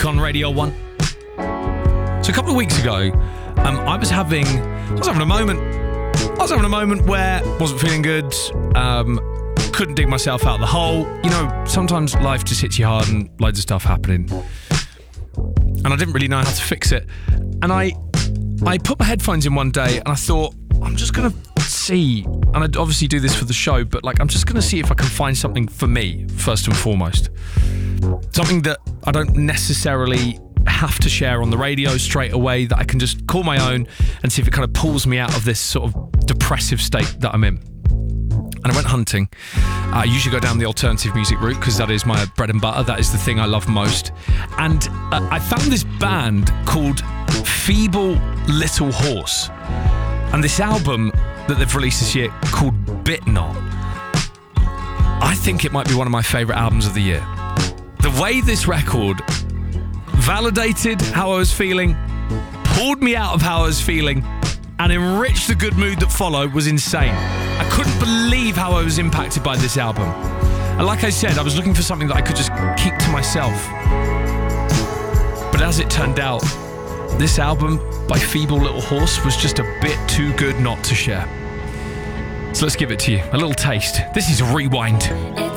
on Radio 1. So a couple of weeks ago, I was having a moment where I wasn't feeling good, couldn't dig myself out of the hole. You know, sometimes life just hits you hard and loads of stuff happening. And I didn't really know how to fix it. And I put my headphones in one day and I thought, I'm just going to see, and I'd obviously do this for the show, but I'm just going to see if I can find something for me, first and foremost. Something that I don't necessarily have to share on the radio straight away, that I can just call my own and see if it kind of pulls me out of this sort of depressive state that I'm in. And I went hunting. I usually go down the alternative music route because that is my bread and butter. That is the thing I love most. And I found this band called Feeble Little Horse. And this album that they've released this year called Bit Not. I think it might be one of my favourite albums of the year. The way this record validated how I was feeling, pulled me out of how I was feeling, and enriched the good mood that followed was insane. I couldn't believe how I was impacted by this album. And like I said, I was looking for something that I could just keep to myself. But as it turned out, this album by Feeble Little Horse was just a bit too good not to share. So let's give it to you, a little taste. This is Rewind.